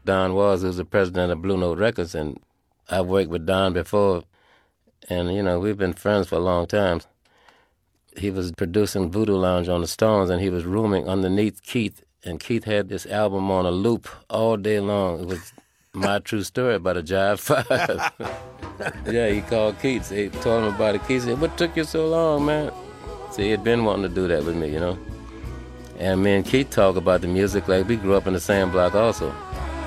Don Was, who's the president of Blue Note Records, and I've worked with Don before, and, we've been friends for a long time. He was producing Voodoo Lounge on the Stones, and he was rooming underneath Keith, and Keith had this album on a loop all day long. It was My True Story by the Jive Five. Yeah, he called Keith. He told him about it. Keith said, "What took you so long, man?" So he had been wanting to do that with me, And me and Keith talk about the music like we grew up in the same block also.